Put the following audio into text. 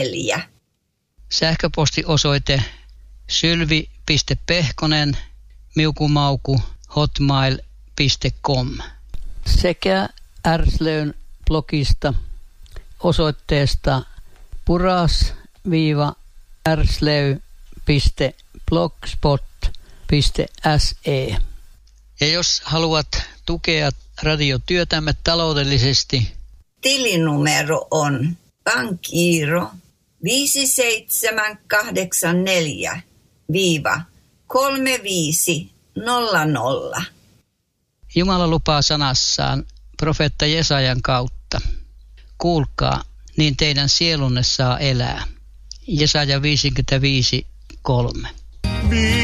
Sähköpostiosoite sylvi.pehkonen@hotmail.com sekä Ärslön blogista osoitteesta puras-ärslöy.blogspot.se. Ja jos haluat tukea radiotyötämme taloudellisesti, tilinumero on pankkiiro 5784-3500. Jumala lupaa sanassaan profeetta Jesajan kautta. Kuulkaa, niin teidän sielunne saa elää. Jesaja 55:3.